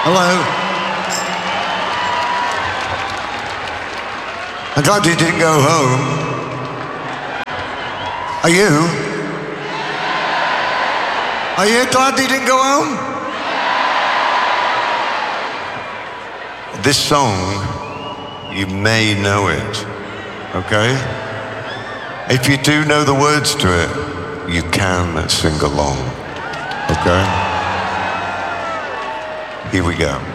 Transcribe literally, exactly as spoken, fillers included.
Hello? I'm glad you didn't go home. Are you? Are you glad you didn't go home? This song, you may know it, okay? If you do know the words to it, you can sing along, okay? Here we go.